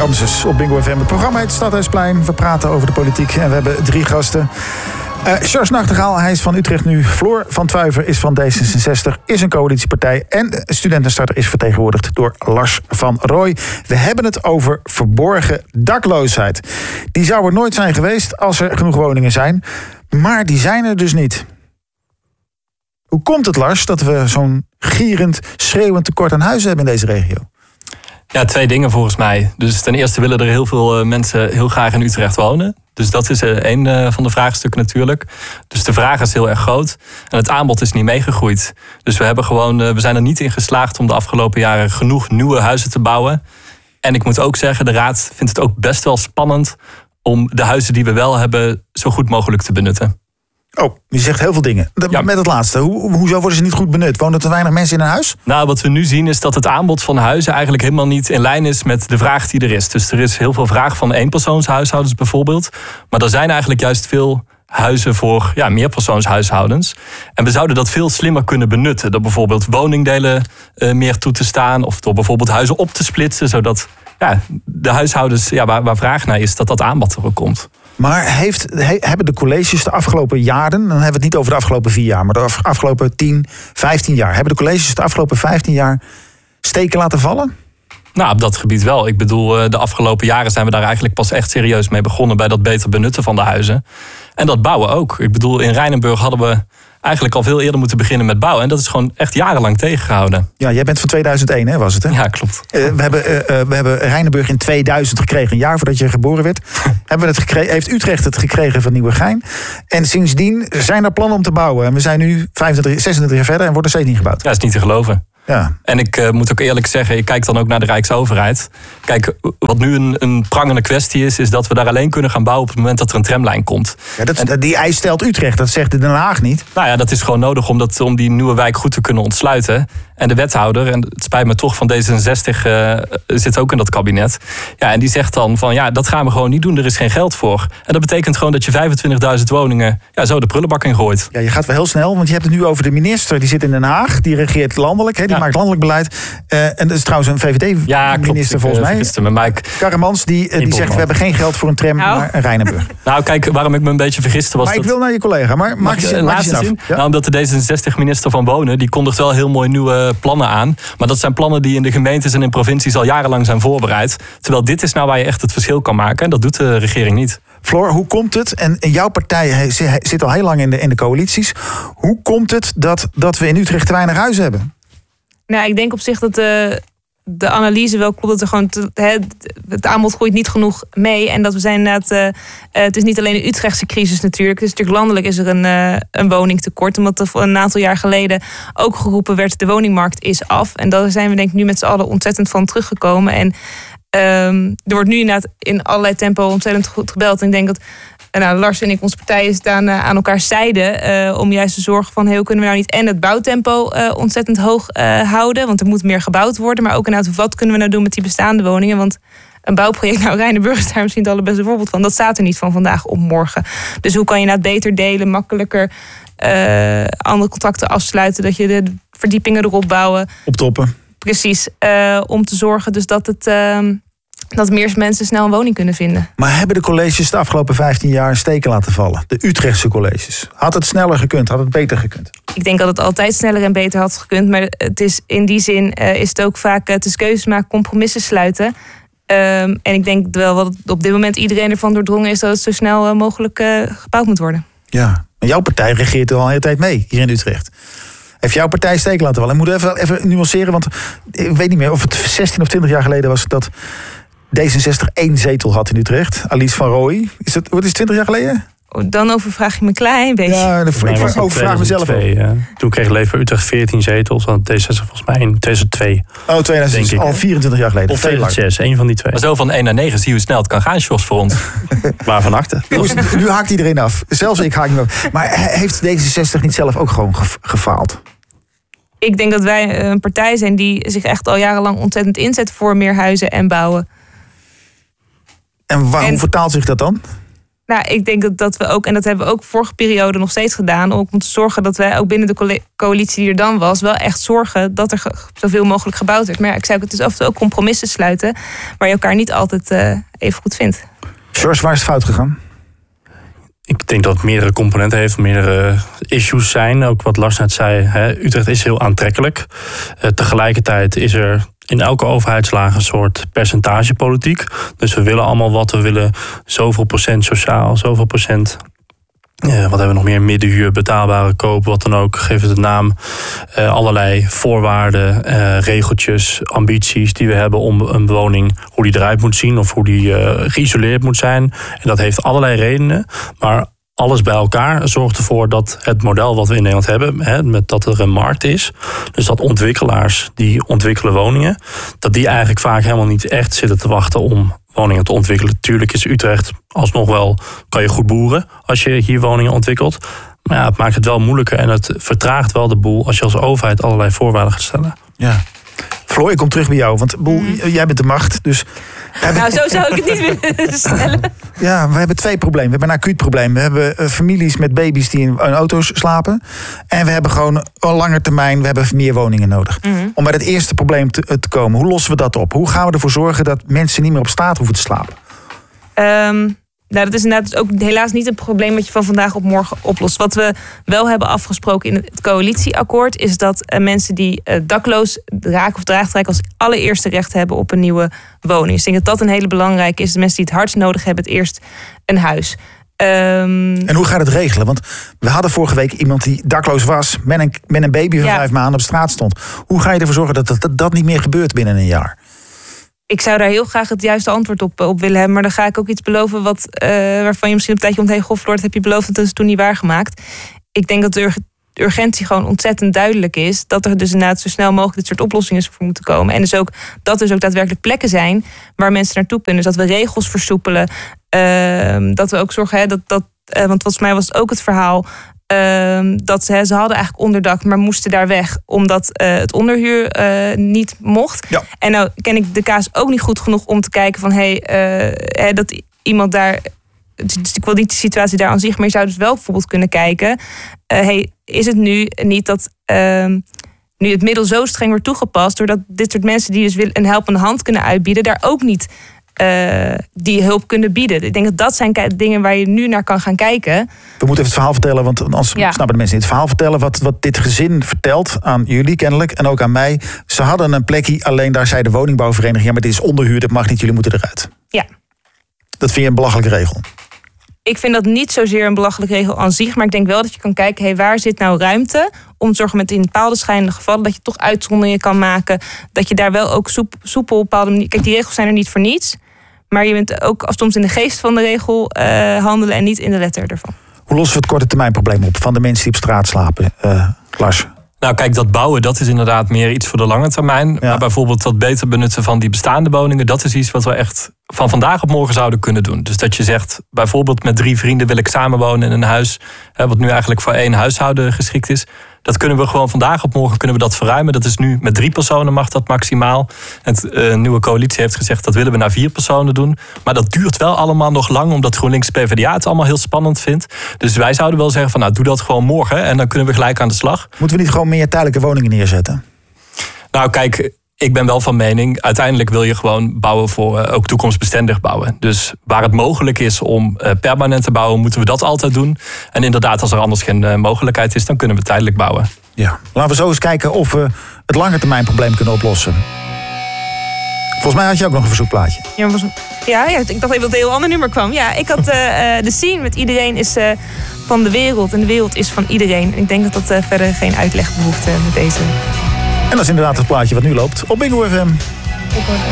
Ramses op Bingo FM. Het programma heet Stadhuisplein. We praten over de politiek en we hebben 3 gasten. George Nachtegaal, hij is van Utrecht nu. Floor van Tuiver is van D66, is een coalitiepartij. En Studentenstarter is vertegenwoordigd door Lars van Rooij. We hebben het over verborgen dakloosheid. Die zou er nooit zijn geweest als er genoeg woningen zijn. Maar die zijn er dus niet. Hoe komt het, Lars, dat we zo'n gierend, schreeuwend tekort aan huizen hebben in deze regio? Ja, 2 dingen volgens mij. Dus ten eerste willen er heel veel mensen heel graag in Utrecht wonen. Dus dat is één van de vraagstukken natuurlijk. Dus de vraag is heel erg groot. En het aanbod is niet meegegroeid. Dus we zijn er niet in geslaagd om de afgelopen jaren genoeg nieuwe huizen te bouwen. En ik moet ook zeggen, de Raad vindt het ook best wel spannend om de huizen die we wel hebben zo goed mogelijk te benutten. Oh, je zegt heel veel dingen. Met het laatste. Hoezo worden ze niet goed benut? Wonen er te weinig mensen in een huis? Nou, wat we nu zien is dat het aanbod van huizen eigenlijk helemaal niet in lijn is met de vraag die er is. Dus er is heel veel vraag van eenpersoonshuishoudens bijvoorbeeld. Maar er zijn eigenlijk juist veel huizen voor meerpersoonshuishoudens. En we zouden dat veel slimmer kunnen benutten. Door bijvoorbeeld woningdelen meer toe te staan. Of door bijvoorbeeld huizen op te splitsen. Zodat de huishoudens waar vraag naar is, dat aanbod er ook komt. Maar hebben de colleges de afgelopen jaren, dan hebben we het niet over de afgelopen 4 jaar, maar de afgelopen 10, 15 jaar, hebben de colleges de afgelopen 15 jaar steken laten vallen? Nou, op dat gebied wel. Ik bedoel, de afgelopen jaren zijn we daar eigenlijk pas echt serieus mee begonnen bij dat beter benutten van de huizen. En dat bouwen ook. Ik bedoel, in Rijnenburg hadden we eigenlijk al veel eerder moeten beginnen met bouwen. En dat is gewoon echt jarenlang tegengehouden. Ja, jij bent van 2001, hè, was het? Hè? Ja, klopt. We hebben Rijnenburg in 2000 gekregen, een jaar voordat je geboren werd. Heeft Utrecht het gekregen van Nieuwegein. En sindsdien zijn er plannen om te bouwen. En we zijn nu 26 jaar verder en wordt er steeds niet gebouwd. Ja, dat is niet te geloven. Ja. En ik moet ook eerlijk zeggen, ik kijk dan ook naar de Rijksoverheid. Kijk, wat nu een prangende kwestie is dat we daar alleen kunnen gaan bouwen op het moment dat er een tramlijn komt. Ja, die eis stelt Utrecht, dat zegt Den Haag niet. Nou ja, dat is gewoon nodig om die nieuwe wijk goed te kunnen ontsluiten. En de wethouder, en het spijt me toch, van D66 zit ook in dat kabinet. Ja, en die zegt dan van dat gaan we gewoon niet doen, er is geen geld voor. En dat betekent gewoon dat je 25.000 woningen zo de prullenbak in gooit. Ja, je gaat wel heel snel, want je hebt het nu over de minister. Die zit in Den Haag, die regeert landelijk, die maakt landelijk beleid. En dat is trouwens een VVD-minister volgens mij. Karremans, die zegt we hebben geen geld voor een tram naar Rijnenburg. Nou kijk, waarom ik me een beetje vergiste was ik wil naar je collega, maar maak je laatste zin af. Ja? Nou, omdat de D66-minister van Wonen, die kondigt wel heel mooi nieuwe plannen aan. Maar dat zijn plannen die in de gemeentes en in provincies al jarenlang zijn voorbereid. Terwijl dit is nou waar je echt het verschil kan maken. En dat doet de regering niet. Floor, hoe komt het? En jouw partij zit al heel lang in de coalities. Hoe komt het dat we in Utrecht te weinig huizen hebben? Nou, ik denk op zich dat de analyse wel klopt. Dat er gewoon het aanbod groeit niet genoeg mee. En dat we zijn inderdaad. Het is niet alleen een Utrechtse crisis natuurlijk. Het is natuurlijk landelijk is er een woningtekort. Omdat er een aantal jaar geleden ook geroepen werd, de woningmarkt is af. En daar zijn we denk ik nu met z'n allen ontzettend van teruggekomen. En er wordt nu inderdaad in allerlei tempo ontzettend goed gebeld. En ik denk dat Lars en ik, onze partijen, staan aan elkaar zijde om juist te zorgen van hoe kunnen we nou niet en het bouwtempo ontzettend hoog houden, want er moet meer gebouwd worden, maar ook inderdaad wat kunnen we nou doen met die bestaande woningen, want een bouwproject, Rijnenburg is daar misschien het allerbeste voorbeeld van, dat staat er niet van vandaag op morgen. Dus hoe kan je inderdaad beter delen, makkelijker andere contracten afsluiten, dat je de verdiepingen erop bouwen. Optoppen. Precies, om te zorgen dus dat meer mensen snel een woning kunnen vinden. Maar hebben de colleges de afgelopen 15 jaar steken laten vallen? De Utrechtse colleges. Had het sneller gekund? Had het beter gekund? Ik denk dat het altijd sneller en beter had gekund. Maar het is in die zin is het ook vaak het is keuzes maken, compromissen sluiten. En ik denk wel wat op dit moment iedereen ervan doordrongen is dat het zo snel mogelijk gebouwd moet worden. Ja, maar jouw partij regeert er al een hele tijd mee hier in Utrecht. Heeft jouw partij steken laten vallen? Ik moet even nuanceren, want ik weet niet meer of het 16 of 20 jaar geleden was dat D66 1 zetel had in Utrecht. Alice van Rooij. Wat is 20 jaar geleden? Dan overvraag je me een klein beetje. Ja, ik vraag mezelf ook. Toen kreeg Leefbaar Utrecht 14 zetels. Dan D66 volgens mij in 2002. Oh, 2006, al 24 jaar geleden. Of 2006, één van die twee. Maar zo van 1 naar 9 zie je hoe snel het kan gaan, Jos, voor ons. Waarvan achter. Nu haakt iedereen af. Zelfs ik haak niet af. Maar heeft D66 niet zelf ook gewoon gefaald? Ik denk dat wij een partij zijn die zich echt al jarenlang ontzettend inzet voor meer huizen en bouwen. En hoe vertaalt zich dat dan? Nou, ik denk dat we ook, en dat hebben we ook vorige periode nog steeds gedaan, om te zorgen dat wij ook binnen de coalitie die er dan was, wel echt zorgen dat er zoveel mogelijk gebouwd werd. Maar ja, ik zei ook, het is af en toe ook compromissen sluiten, waar je elkaar niet altijd even goed vindt. George, waar is het fout gegaan? Ik denk dat het meerdere componenten heeft, meerdere issues zijn. Ook wat Lars net zei, Utrecht is heel aantrekkelijk. Tegelijkertijd is er in elke overheidslaag een soort percentagepolitiek. Dus we willen allemaal wat. We willen zoveel procent sociaal, zoveel procent. Wat hebben we nog meer? Middenhuur, betaalbare koop, wat dan ook. Geef het een naam. Allerlei voorwaarden, regeltjes, ambities die we hebben om een woning, hoe die eruit moet zien of hoe die geïsoleerd moet zijn. En dat heeft allerlei redenen. Maar alles bij elkaar zorgt ervoor dat het model wat we in Nederland hebben, met dat er een markt is, dus dat ontwikkelaars die ontwikkelen woningen, dat die eigenlijk vaak helemaal niet echt zitten te wachten om woningen te ontwikkelen. Tuurlijk is Utrecht alsnog wel, kan je goed boeren als je hier woningen ontwikkelt. Maar ja, het maakt het wel moeilijker en het vertraagt wel de boel als je als overheid allerlei voorwaarden gaat stellen. Ja. Floor, ik kom terug bij jou, want jij bent de macht, dus... Nou, zo zou ik het niet willen stellen. Ja, we hebben 2 problemen. We hebben een acuut probleem. We hebben families met baby's die in auto's slapen. En we hebben gewoon een lange termijn, we hebben meer woningen nodig. Mm-hmm. Om bij het eerste probleem te komen. Hoe lossen we dat op? Hoe gaan we ervoor zorgen dat mensen niet meer op straat hoeven te slapen? Nou, dat is inderdaad ook helaas niet een probleem wat je van vandaag op morgen oplost. Wat we wel hebben afgesproken in het coalitieakkoord is dat mensen die dakloos raken of draagtrek als allereerste recht hebben op een nieuwe woning. Dus ik denk dat dat een hele belangrijke is. De mensen die het hardst nodig hebben, het eerst een huis. En hoe gaat het regelen? Want we hadden vorige week iemand die dakloos was, met een baby van 5 maanden op straat stond. Hoe ga je ervoor zorgen dat niet meer gebeurt binnen een jaar? Ik zou daar heel graag het juiste antwoord op willen hebben. Maar dan ga ik ook iets beloven waarvan je misschien op een tijdje komt... Goh, Floor, dat heb je beloofd, dat is toen niet waargemaakt. Ik denk dat de urgentie gewoon ontzettend duidelijk is. Dat er dus inderdaad zo snel mogelijk dit soort oplossingen voor moeten komen. En dus ook, dat er ook daadwerkelijk plekken zijn waar mensen naartoe kunnen. Dus dat we regels versoepelen. Dat we ook zorgen, want volgens mij was het ook het verhaal... dat ze hadden eigenlijk onderdak, maar moesten daar weg omdat het onderhuur niet mocht. Ja. En nou ken ik de kaas ook niet goed genoeg om te kijken van dat iemand daar, dus ik wil niet de situatie daar aan zich, maar je zou dus wel bijvoorbeeld kunnen kijken, is het nu niet dat nu het middel zo streng wordt toegepast, doordat dit soort mensen die dus een helpende hand kunnen uitbieden, daar ook niet die hulp kunnen bieden. Ik denk dat zijn dingen waar je nu naar kan gaan kijken. We moeten even het verhaal vertellen, want anders snappen de mensen niet. Het verhaal vertellen wat dit gezin vertelt aan jullie kennelijk en ook aan mij. Ze hadden een plekje, alleen daar zei de woningbouwvereniging, ja, maar dit is onderhuur, dat mag niet, jullie moeten eruit. Ja. Dat vind je een belachelijke regel? Ik vind dat niet zozeer een belachelijke regel aan zich, maar ik denk wel dat je kan kijken, waar zit nou ruimte om te zorgen met in bepaalde schijnende gevallen dat je toch uitzonderingen kan maken, dat je daar wel ook soepel op bepaalde manier. Kijk, die regels zijn er niet voor niets. Maar je bent ook soms in de geest van de regel handelen en niet in de letter ervan. Hoe lossen we het korte termijn probleem op van de mensen die op straat slapen, Lars? Nou kijk, dat bouwen, dat is inderdaad meer iets voor de lange termijn. Ja. Maar bijvoorbeeld dat beter benutten van die bestaande woningen, dat is iets wat we echt van vandaag op morgen zouden kunnen doen. Dus dat je zegt, bijvoorbeeld met 3 vrienden wil ik samenwonen in een huis, wat nu eigenlijk voor 1 huishouden geschikt is. Dat kunnen we gewoon vandaag op morgen kunnen we dat verruimen. Dat is nu met 3 personen mag dat maximaal. Het nieuwe coalitie heeft gezegd dat willen we naar 4 personen doen. Maar dat duurt wel allemaal nog lang, omdat GroenLinks PvdA het allemaal heel spannend vindt. Dus wij zouden wel zeggen van nou doe dat gewoon morgen en dan kunnen we gelijk aan de slag. Moeten we niet gewoon meer tijdelijke woningen neerzetten? Nou kijk, ik ben wel van mening, uiteindelijk wil je gewoon bouwen voor ook toekomstbestendig bouwen. Dus waar het mogelijk is om permanent te bouwen, moeten we dat altijd doen. En inderdaad, als er anders geen mogelijkheid is, dan kunnen we tijdelijk bouwen. Ja, laten we zo eens kijken of we het langetermijnprobleem kunnen oplossen. Volgens mij had je ook nog een verzoekplaatje. Ja, ik dacht even dat het een heel ander nummer kwam. Ja, ik had de scene met iedereen is van de wereld en de wereld is van iedereen. En ik denk dat verder geen uitleg behoeft met deze. En dat is inderdaad het plaatje wat nu loopt op Bingo FM.